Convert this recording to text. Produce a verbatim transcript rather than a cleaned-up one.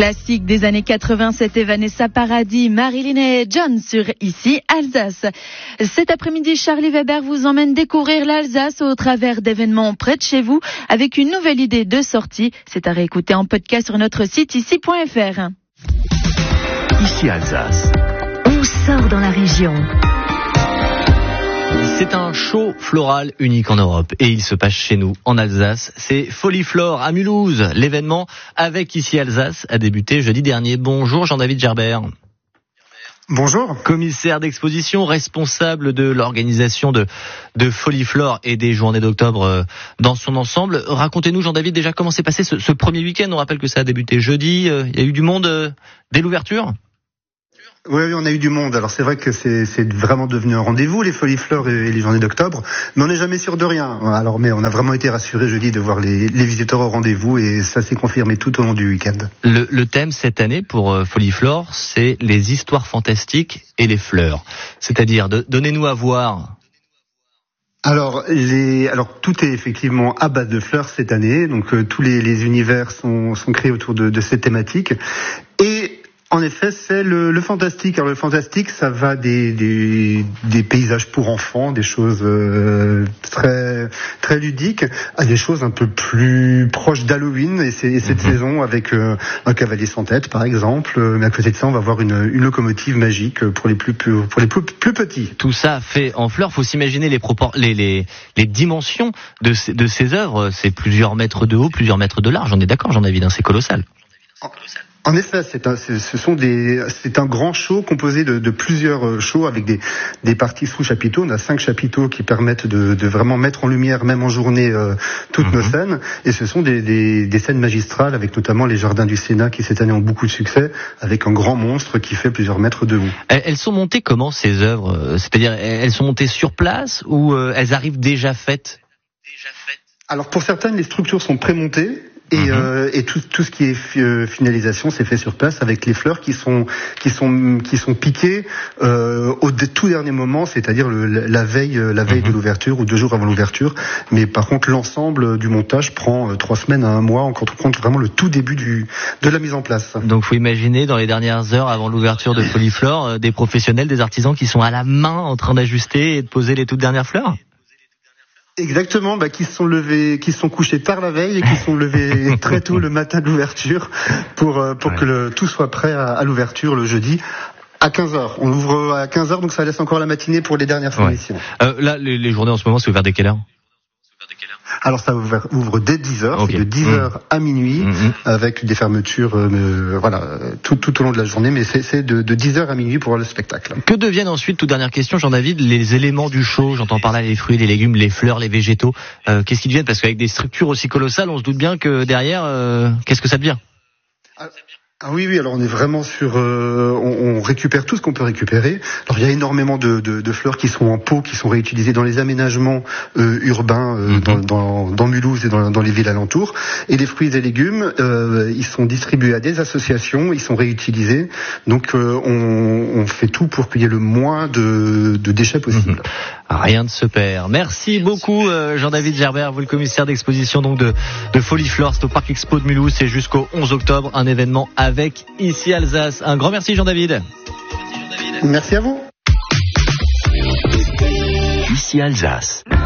Classique des années quatre-vingts, c'était Vanessa Paradis, Marilyn et John sur Ici Alsace. Cet après-midi, Charlie Weber vous emmène découvrir l'Alsace au travers d'événements près de chez vous avec une nouvelle idée de sortie. C'est à réécouter en podcast sur notre site ici point f r. Ici Alsace. On sort dans la région. C'est un show floral unique en Europe et il se passe chez nous, en Alsace. C'est Foliflore à Mulhouse. L'événement avec Ici Alsace a débuté jeudi dernier. Bonjour Jean-David Gerbert. Bonjour. Commissaire d'exposition, responsable de l'organisation de, de Foliflore et des journées d'octobre dans son ensemble. Racontez-nous Jean-David déjà comment s'est passé ce, ce premier week-end. On rappelle que ça a débuté jeudi. Il y a eu du monde dès l'ouverture ? Oui, oui, on a eu du monde. Alors c'est vrai que c'est, c'est vraiment devenu un rendez-vous, les Foliflore et les journées d'octobre, mais on n'est jamais sûr de rien. Alors, mais on a vraiment été rassurés jeudi de voir les, les visiteurs au rendez-vous et ça s'est confirmé tout au long du week-end. Le, le thème cette année pour euh, Foliflore, c'est les histoires fantastiques et les fleurs. C'est-à-dire, de, donnez-nous à voir. Alors, les, alors tout est effectivement à base de fleurs cette année, donc euh, tous les, les univers sont, sont créés autour de, de cette thématique et en effet, c'est le, le fantastique. Alors le fantastique, ça va des, des, des paysages pour enfants, des choses euh, très très ludiques, à des choses un peu plus proches d'Halloween. Et, c'est, et cette mmh. saison avec euh, un cavalier sans tête, par exemple. Mais à côté de ça, on va avoir une, une locomotive magique pour les plus pour les plus, plus petits. Tout ça fait en fleurs. Faut s'imaginer les propor- les, les les dimensions de ces, de ces œuvres. C'est plusieurs mètres de haut, plusieurs mètres de large. On est d'accord, Jean-David, hein, c'est colossal. C'est colossal. En effet, c'est un, c'est, ce sont des, c'est un grand show composé de, de plusieurs shows avec des, des parties sous chapiteaux. On a cinq chapiteaux qui permettent de, de vraiment mettre en lumière, même en journée, euh, toutes mmh. nos scènes. Et ce sont des, des, des scènes magistrales avec notamment les jardins du Sénat qui cette année ont beaucoup de succès, avec un grand monstre qui fait plusieurs mètres de haut. Elles sont montées comment ces œuvres ? C'est-à-dire, elles sont montées sur place ou elles arrivent déjà faites ? Déjà faites. Alors pour certaines, les structures sont prémontées. Et, mmh. euh, et tout, tout ce qui est fi- euh, finalisation, c'est fait sur place avec les fleurs qui sont qui sont qui sont piquées euh, au de, tout dernier moment, c'est-à-dire le, la veille la veille mmh. de l'ouverture ou deux jours avant l'ouverture. Mais par contre, l'ensemble du montage prend euh, trois semaines à un mois. On compte vraiment le tout début du de la mise en place. Donc, faut imaginer dans les dernières heures avant l'ouverture de Foliflore, euh, des professionnels, des artisans qui sont à la main en train d'ajuster et de poser les toutes dernières fleurs. Exactement, bah, qui se sont levés, qui se sont couchés tard la veille et qui se sont levés très tôt le matin de l'ouverture pour euh, pour ouais. que le, tout soit prêt à, à l'ouverture le jeudi à quinze heures. On ouvre à quinze heures, donc ça laisse encore la matinée pour les dernières finitions. Ouais. Euh, là, les, les journées en ce moment, c'est ouvert dès quelle heure ? Alors ça ouvre, ouvre dès dix heures, okay. C'est de dix heures mmh. à minuit, mmh. avec des fermetures, euh, voilà, tout, tout au long de la journée, mais c'est, c'est de, de dix heures à minuit pour le spectacle. Que deviennent ensuite, toute dernière question, Jean-David, les éléments du show ? J'entends par là les fruits, les légumes, les fleurs, les végétaux. Euh, qu'est-ce qui deviennent ? Parce qu'avec des structures aussi colossales, on se doute bien que derrière, euh, qu'est-ce que ça devient ? ah. Ah oui, oui, alors on est vraiment sur... Euh, on, on récupère tout ce qu'on peut récupérer. Alors il y a énormément de, de, de fleurs qui sont en pot, qui sont réutilisées dans les aménagements euh, urbains euh, mm-hmm. dans, dans, dans Mulhouse et dans, dans les villes alentours. Et les fruits et légumes, euh, ils sont distribués à des associations, ils sont réutilisés. Donc euh, on, on fait tout pour qu'il y ait le moins de, de déchets possible. Mm-hmm. Rien ne se perd. Merci beaucoup euh, Jean-David Gerbert, vous le commissaire d'exposition donc de, de Foliflore. C'est au Parc Expo de Mulhouse, c'est jusqu'au onze octobre, un événement avec Ici Alsace. Un grand merci Jean-David. Merci à vous. Ici Alsace.